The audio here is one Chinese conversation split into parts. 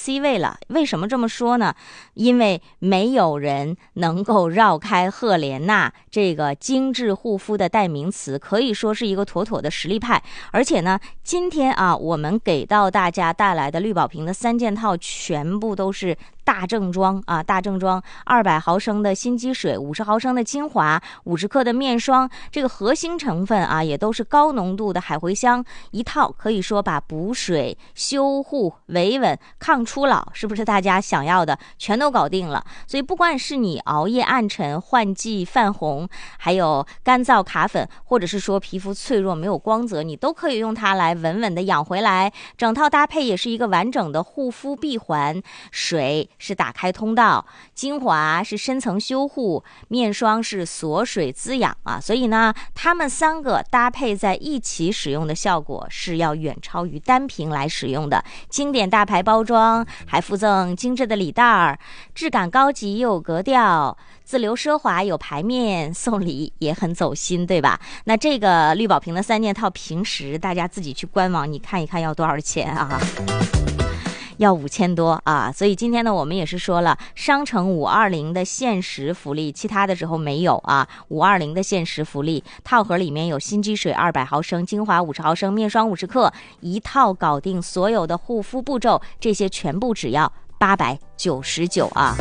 C 位了。为什么这么说呢？因为没有人能够绕开赫莲娜这个精致护肤的代名词，可以说是一个妥妥的实力派。而且呢，今天啊，我们给到大家带来的绿宝瓶的3件套全部都是大正装啊，大正装200毫升的心机水，50毫升的精华，50克的面霜，这个核心成分啊也都是高浓度的海茴香，一套可以说把补水、修护、维稳、抗初老，是不是大家想要的全都搞定了？所以不管是你熬夜暗沉、换季泛红，还有干燥卡粉，或者是说皮肤脆弱没有光泽，你都可以用它来稳稳的养回来。整套搭配也是一个完整的护肤闭环，水是打开通道，精华是深层修护，面霜是锁水滋养啊。所以呢，它们3个搭配在一起使用的效果是要远超于单瓶来使用的。经典大牌包装，还附赠精致的礼袋儿，质感高级又有格调，自留奢华有排面，送礼也很走心，对吧？那这个绿宝瓶的3件套，平时大家自己去官网你看一看要多少钱啊？要5000多啊！所以今天呢，我们也是说了，商城520的限时福利，其他的时候没有啊。520的限时福利，套盒里面有心机水200毫升、精华50毫升、面霜50克，一套搞定所有的护肤步骤，这些全部只要899啊。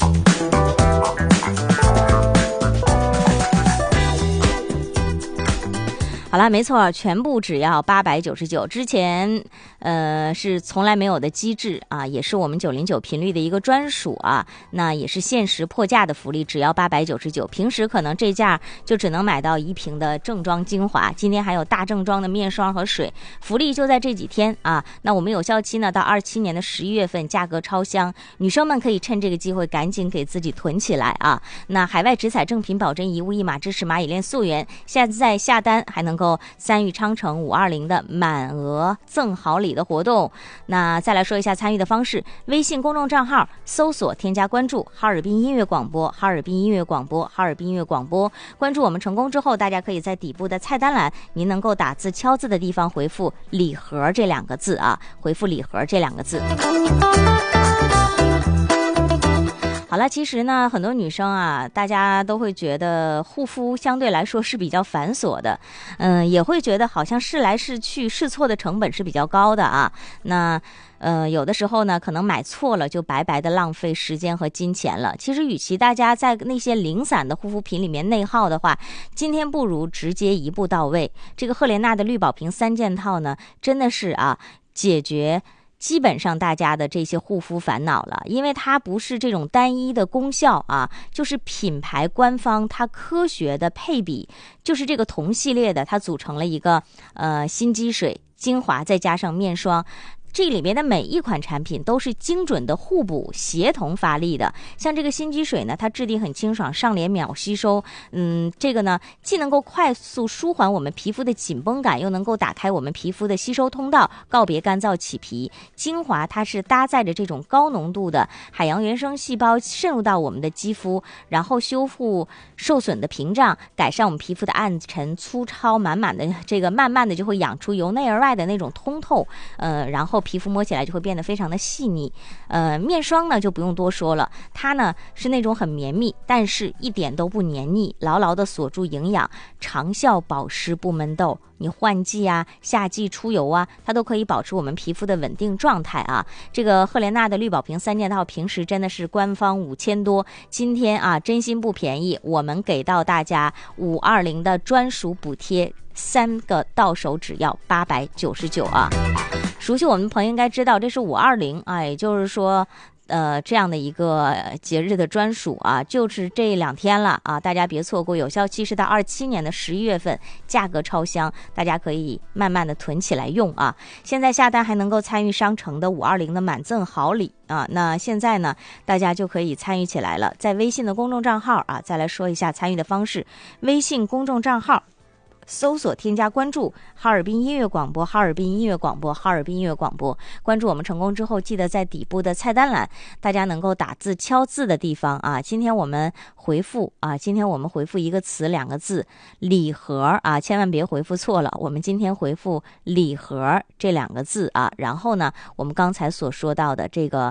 好了，没错，全部只要899。之前是从来没有的机制啊，也是我们909频率的一个专属啊，那也是限时破价的福利，只要899。平时可能这价就只能买到1瓶的正装精华，今天还有大正装的面霜和水，福利就在这几天啊。那我们有效期呢到27年的11月份，价格超香，女生们可以趁这个机会赶紧给自己囤起来啊。那海外直采正品保真，一物一码，支持蚂蚁链溯源，现在下单还能够参与昌城520的满额赠好礼的活动。那再来说一下参与的方式，微信公众账号搜索添加关注哈尔滨音乐广播，哈尔滨音乐广播，哈尔滨音乐广播。关注我们成功之后，大家可以在底部的菜单栏，您能够打字敲字的地方回复礼盒这2个字啊，回复礼盒这2个字。好了，其实呢，很多女生啊，大家都会觉得护肤相对来说是比较繁琐的，也会觉得好像试来试去试错的成本是比较高的啊。那有的时候呢，可能买错了就白白的浪费时间和金钱了。其实与其大家在那些零散的护肤品里面内耗的话，今天不如直接一步到位。这个赫莲娜的绿宝瓶3件套呢，真的是啊，解决基本上大家的这些护肤烦恼了，因为它不是这种单一的功效啊，就是品牌官方它科学的配比，就是这个同系列的，它组成了一个心机水、精华再加上面霜。这里面的每一款产品都是精准的互补协同发力的。像这个心机水呢，它质地很清爽，上脸秒吸收。这个呢既能够快速舒缓我们皮肤的紧绷感，又能够打开我们皮肤的吸收通道，告别干燥起皮。精华它是搭载着这种高浓度的海洋原生细胞渗入到我们的肌肤，然后修复受损的屏障，改善我们皮肤的暗沉粗糙，满满的这个慢慢的就会养出由内而外的那种通透，然后皮肤摸起来就会变得非常的细腻。面霜呢就不用多说了，它呢是那种很绵密，但是一点都不黏腻，牢牢的锁住营养，长效保湿不闷痘。你换季啊、夏季出油啊，它都可以保持我们皮肤的稳定状态啊。这个赫莲娜的绿宝瓶3件套，平时真的是官方5000多，今天啊真心不便宜，我们给到大家520的专属补贴，3个到手只要899啊。熟悉我们的朋友应该知道，这是520啊，也就是说这样的一个节日的专属啊，就是这2天了啊，大家别错过，有效期是到27年的11月份，价格超香，大家可以慢慢的囤起来用啊。现在下单还能够参与商城的520的满赠好礼啊，那现在呢，大家就可以参与起来了，在微信的公众账号啊，再来说一下参与的方式，微信公众账号搜索添加关注哈尔滨音乐广播，哈尔滨音乐广播，哈尔滨音乐广播。关注我们成功之后，记得在底部的菜单栏，大家能够打字敲字的地方啊。今天我们回复一个词2个字礼盒啊，千万别回复错了。我们今天回复礼盒这2个字啊，然后呢，我们刚才所说到的这个